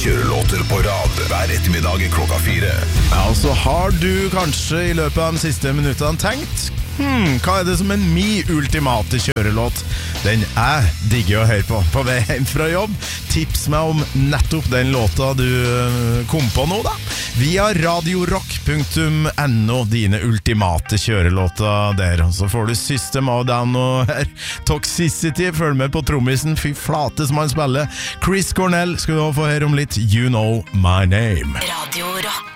kjørelåter på rad hver ettermiddag klokka 4. Ja, så har du kanskje i løpet av de siste minuttene tenkt hva er det som en min ultimate kjørelåt? Den jeg digger å høre på vei hjem fra jobb. Tips meg om nettopp den låta du kom på nå da. Via radiorock.no, dine ultimate kjørelåter der. Så får du System of Down og her Toxicity. Følg med på trommisen, fy flate som han spiller. Chris Cornell skal du få høre om litt. You Know My Name. Radio Rock.